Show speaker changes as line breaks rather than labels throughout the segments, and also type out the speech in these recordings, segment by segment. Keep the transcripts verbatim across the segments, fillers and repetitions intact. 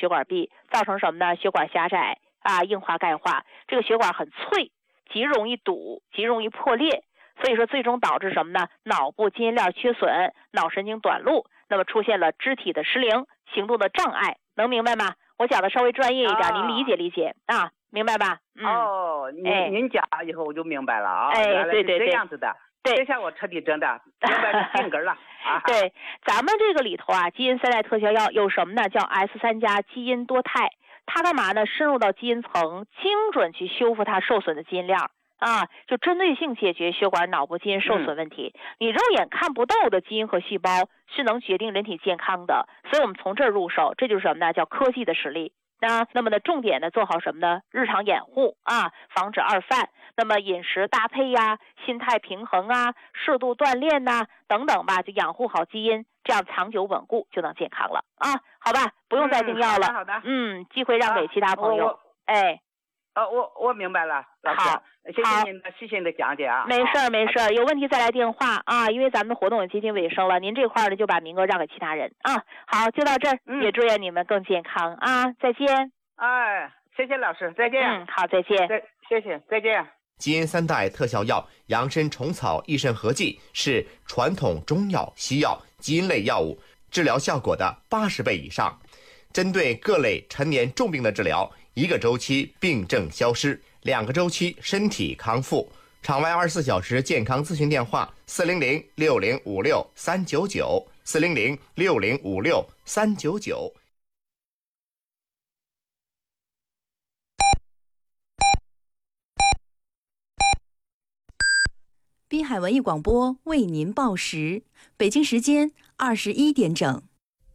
血管壁，造成什么呢？血管狭窄啊，硬化钙化，这个血管很脆，极容易堵，极容易破裂。所以说最终导致什么呢？脑部基因链缺损，脑神经短路，那么出现了肢体的失灵，行动的障碍，能明白吗？我讲的稍微专业一点，啊、您理解理解啊，明白吧？
嗯、哦，您、哎、您讲以后我就明白了啊，
哎，
原来是
对对对，
这样子的。
对，
这下我彻底真的明白了病根了啊！
对，咱们这个里头啊，基因三代特效药有什么呢？叫 S 三加基因多肽，它干嘛呢？深入到基因层，精准去修复它受损的基因链啊，就针对性解决血管脑部基因受损问题。嗯、你肉眼看不到的基因和细胞是能决定人体健康的，所以我们从这儿入手，这就是什么呢？叫科技的实力。那那么呢，重点呢做好什么呢？日常掩护啊，防止二犯。那么饮食搭配呀、啊，心态平衡啊，适度锻炼呐、啊，等等吧，就养护好基因，这样长久稳固就能健康了啊。好吧，不用再订药了。
嗯、好的，好的
嗯，机会让给其他朋友。
啊、
哎，
呃，我我明白了，老师，
好，
谢谢您的细心的讲解啊。
没事儿没事儿，有问题再来电话啊，因为咱们的活动也接近尾声了，您这块呢就把名额让给其他人啊。好，就到这儿，
嗯、
也祝愿你们更健康啊，再见。
哎，谢谢老师，再见。
嗯，好，再见。
再谢谢，再见。
基因三代特效药养生虫草益肾合剂是传统中药、西药、基因类药物治疗效果的八十倍以上，针对各类陈年重病的治疗，一个周期病症消失，两个周期身体康复。场外二十四小时健康咨询电话：四零零六零五六三九九，四零零六零五六三九九。
滨海文艺广播为您报时，北京时间二十一点整。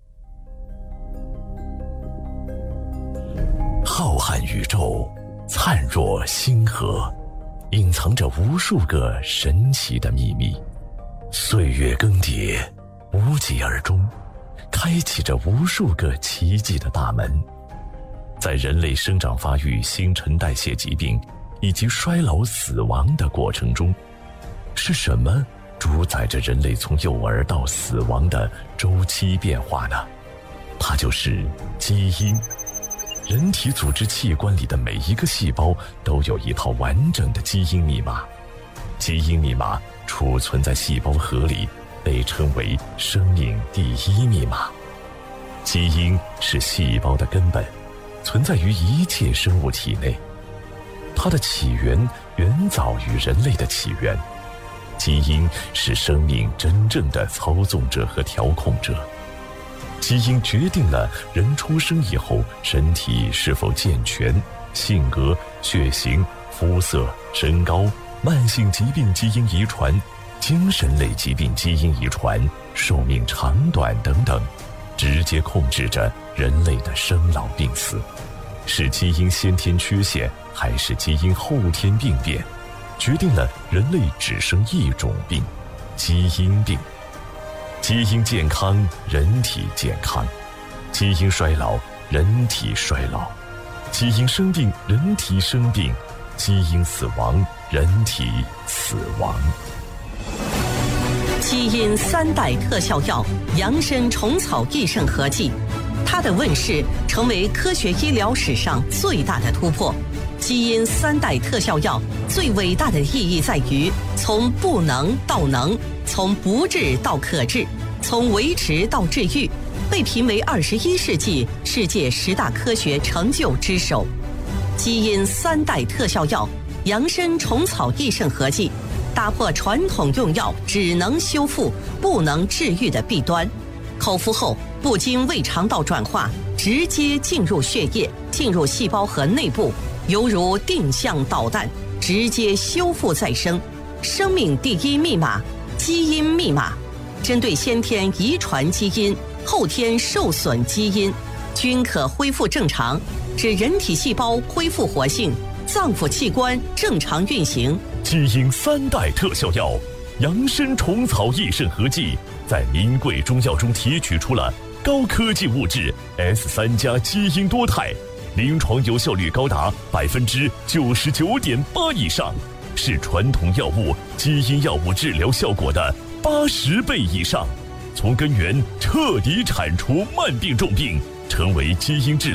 浩瀚宇宙，灿若星河，隐藏着无数个神奇的秘密。岁月更迭，无疾而终，开启着无数个奇迹的大门。在人类生长发育、新陈代谢疾病以及衰老死亡的过程中，是什么主宰着人类从幼儿到死亡的周期变化呢？它就是基因。人体组织器官里的每一个细胞都有一套完整的基因密码，基因密码储存在细胞核里，被称为生命第一密码。基因是细胞的根本，存在于一切生物体内。它的起源远早于人类的起源。基因是生命真正的操纵者和调控者。基因决定了人出生以后身体是否健全，性格、血型、肤色、身高，慢性疾病基因遗传，精神类疾病基因遗传，寿命长短等等，直接控制着人类的生老病死。是基因先天缺陷还是基因后天病变，决定了人类只生一种病，基因病。基因健康，人体健康；基因衰老，人体衰老；基因生病，人体生病；基因死亡，人体死亡。
基因三代特效药扬参虫草益肾合剂，它的问世成为科学医疗史上最大的突破。基因三代特效药最伟大的意义在于从不能到能，从不治到可治，从维持到治愈，被评为二十一世纪世界十大科学成就之首。基因三代特效药扬参虫草益肾合剂，打破传统用药只能修复不能治愈的弊端。口服后不经胃肠道转化，直接进入血液，进入细胞核内部，犹如定向导弹，直接修复再生。生命第一密码，基因密码，针对先天遗传基因、后天受损基因，均可恢复正常，使人体细胞恢复活性，脏腑器官正常运行。
基因三代特效药扬参虫草益肾合剂，在名贵中药中提取出了高科技物质 S 三 加基因多肽，临床有效率高达百分之九十九点八以上，是传统药物、基因药物治疗效果的八十倍以上，从根源彻底铲除慢病重病，成为基因治疗